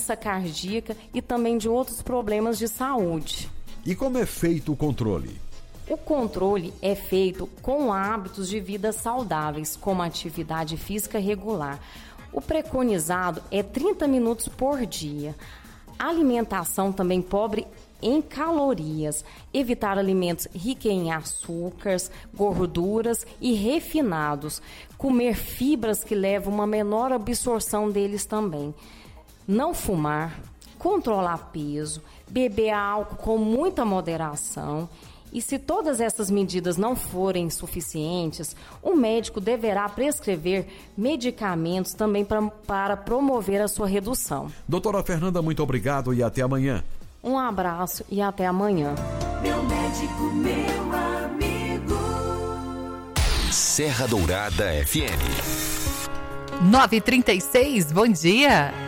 doença cardíaca e também de outros problemas de saúde. E como é feito o controle? O controle é feito com hábitos de vida saudáveis, como atividade física regular. O preconizado é 30 minutos por dia. A alimentação também pobre em calorias, evitar alimentos ricos em açúcares, gorduras e refinados, comer fibras que levam uma menor absorção deles também, não fumar, controlar peso, beber álcool com muita moderação. E se todas essas medidas não forem suficientes, o médico deverá prescrever medicamentos também para promover a sua redução. Doutora Fernanda, muito obrigado e até amanhã. Um abraço e até amanhã. Meu médico, meu amigo. Serra Dourada FM. 9h36, bom dia.